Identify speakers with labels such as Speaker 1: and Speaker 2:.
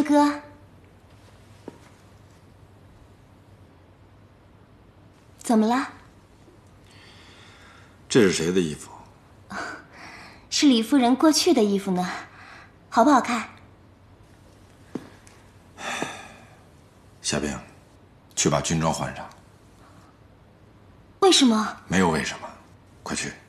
Speaker 1: 哥，怎么了？
Speaker 2: 这是谁的衣服？
Speaker 1: 是李夫人过去的衣服呢，好不好看？
Speaker 2: 夏冰，去把军装换上。
Speaker 1: 为什么？
Speaker 2: 没有为什么，快去。